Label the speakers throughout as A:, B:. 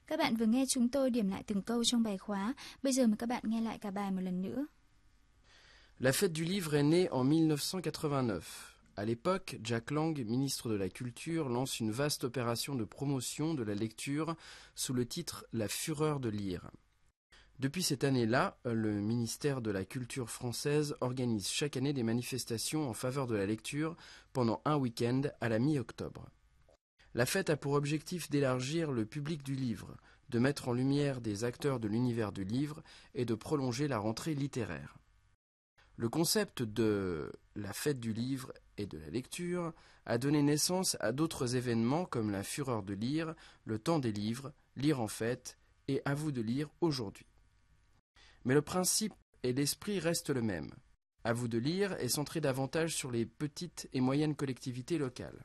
A: Các bạn vừa nghe chúng tôi điểm lại từng câu trong bài khóa. Bây giờ mời các bạn nghe lại cả bài một lần nữa.
B: La fête du livre est née en 1989. À l'époque, Jack Lang, ministre de la Culture, lance une vaste opération de promotion de la lecture sous le titre « La fureur de lire ». Depuis cette année-là, le ministère de la Culture française organise chaque année des manifestations en faveur de la lecture pendant un week-end à la mi-octobre. La fête a pour objectif d'élargir le public du livre, de mettre en lumière des acteurs de l'univers du livre et de prolonger la rentrée littéraire. Le concept de la fête du livre et de la lecture a donné naissance à d'autres événements comme la fureur de lire, le temps des livres, lire en fête et à vous de lire aujourd'hui. Mais le principe et l'esprit restent le même. À vous de lire est centré davantage sur les petites et moyennes collectivités locales.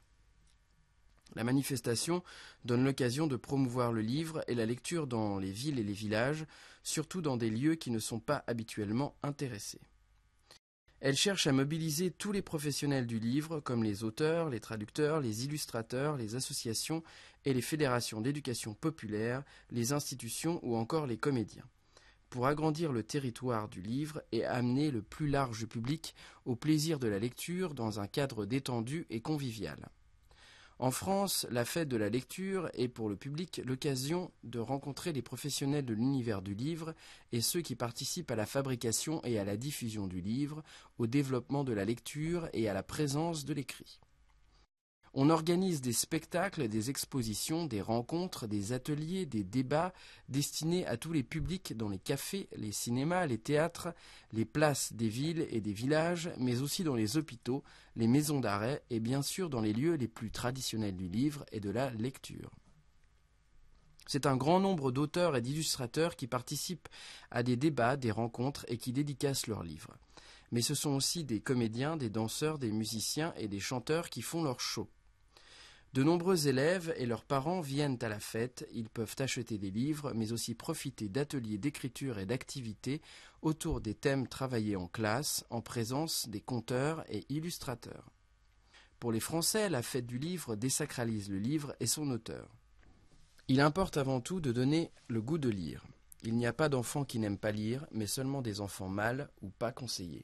B: La manifestation donne l'occasion de promouvoir le livre et la lecture dans les villes et les villages, surtout dans des lieux qui ne sont pas habituellement intéressés. Elle cherche à mobiliser tous les professionnels du livre, comme les auteurs, les traducteurs, les illustrateurs, les associations et les fédérations d'éducation populaire, les institutions ou encore les comédiens, pour agrandir le territoire du livre et amener le plus large public au plaisir de la lecture dans un cadre détendu et convivial. En France, la fête de la lecture est pour le public l'occasion de rencontrer les professionnels de l'univers du livre et ceux qui participent à la fabrication et à la diffusion du livre, au développement de la lecture et à la présence de l'écrit. On organise des spectacles, des expositions, des rencontres, des ateliers, des débats destinés à tous les publics dans les cafés, les cinémas, les théâtres, les places des villes et des villages, mais aussi dans les hôpitaux, les maisons d'arrêt et bien sûr dans les lieux les plus traditionnels du livre et de la lecture. C'est un grand nombre d'auteurs et d'illustrateurs qui participent à des débats, des rencontres et qui dédicacent leurs livres. Mais ce sont aussi des comédiens, des danseurs, des musiciens et des chanteurs qui font leur show. De nombreux élèves et leurs parents viennent à la fête, ils peuvent acheter des livres, mais aussi profiter d'ateliers d'écriture et d'activités autour des thèmes travaillés en classe, en présence des conteurs et illustrateurs. Pour les Français, la fête du livre désacralise le livre et son auteur. Il importe avant tout de donner le goût de lire. Il n'y a pas d'enfants qui n'aiment pas lire, mais seulement des enfants mal ou pas conseillés.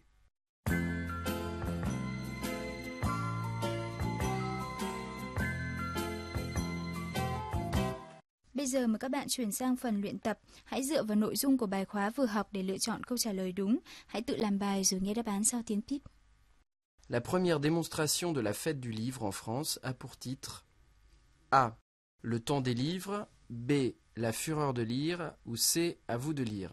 A: Bây giờ mời các bạn chuyển sang phần luyện tập. Hãy dựa vào nội dung của bài khóa vừa học để lựa chọn câu trả lời đúng. Hãy tự làm bài rồi nghe đáp án sau tiếng pip.
B: La première démonstration de la fête du livre en France a pour titre A. Le temps des livres, B. La fureur de lire ou C. À vous de lire.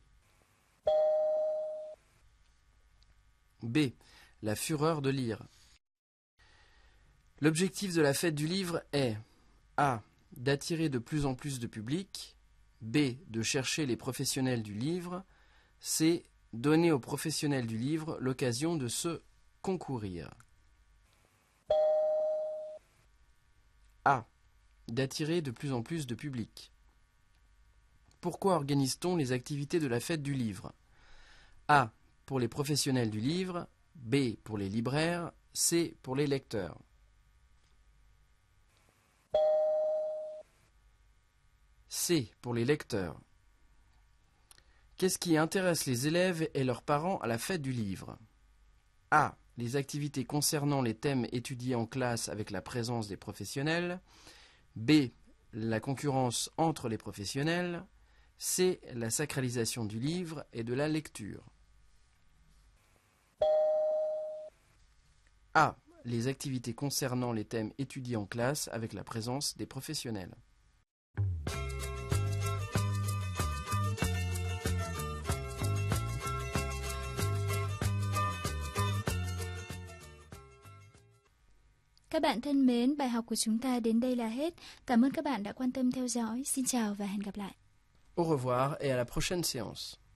B: B. La fureur de lire. L'objectif de la fête du livre est A. D'attirer de plus en plus de public, B. De chercher les professionnels du livre, C. Donner aux professionnels du livre l'occasion de se concourir. A. D'attirer de plus en plus de public. Pourquoi organise-t-on les activités de la fête du livre? A. Pour les professionnels du livre, B. Pour les libraires, C. Pour les lecteurs. C. Pour les lecteurs. Qu'est-ce qui intéresse les élèves et leurs parents à la fête du livre? A. Les activités concernant les thèmes étudiés en classe avec la présence des professionnels. B. La concurrence entre les professionnels. C. La sacralisation du livre et de la lecture. A. Les activités concernant les thèmes étudiés en classe avec la présence des professionnels.
A: Các bạn thân mến, bài học của chúng ta đến đây là hết. Cảm ơn các bạn đã quan tâm theo dõi. Xin chào và hẹn gặp lại.
B: Au revoir et à la prochaine séance.